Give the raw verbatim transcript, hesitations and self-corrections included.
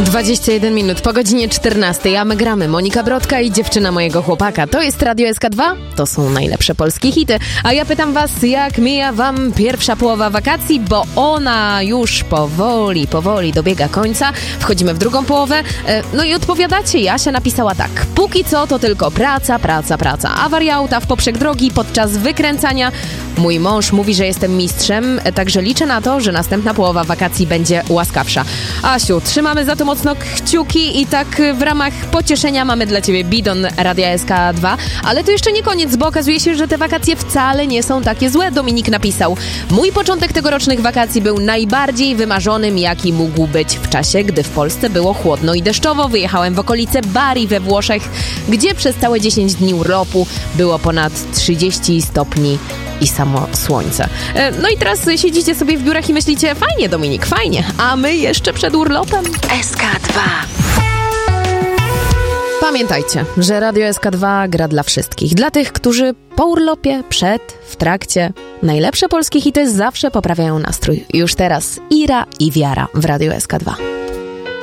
dwadzieścia jeden minut po godzinie czternastej, a my gramy. Monika Brodka i dziewczyna mojego chłopaka. To jest Radio S K dwa, to są najlepsze polskie hity. A ja pytam was, jak mija wam pierwsza połowa wakacji, bo ona już powoli, powoli dobiega końca. Wchodzimy w drugą połowę. No i odpowiadacie, Jasia napisała tak. Póki co to tylko praca, praca, praca. Awaria auta w poprzek drogi podczas wykręcania. Mój mąż mówi, że jestem mistrzem, także liczę na to, że następna połowa wakacji będzie łaskawsza. Asiu, trzymamy za to mocno kciuki i tak w ramach pocieszenia mamy dla ciebie bidon Radia S K dwa, ale to jeszcze nie koniec, bo okazuje się, że te wakacje wcale nie są takie złe. Dominik napisał: mój początek tegorocznych wakacji był najbardziej wymarzonym, jaki mógł być w czasie, gdy w Polsce było chłodno i deszczowo. Wyjechałem w okolice Bari we Włoszech, gdzie przez całe dziesięć dni urlopu było ponad trzydzieści stopni i samo słońce. No i teraz siedzicie sobie w biurach i myślicie, fajnie Dominik, fajnie, a my jeszcze przed urlopem. S K dwa. Pamiętajcie, że Radio S K dwa gra dla wszystkich. Dla tych, którzy po urlopie, przed, w trakcie. Najlepsze polskie hity zawsze poprawiają nastrój. Już teraz Ira i Wiara w Radio S K dwa.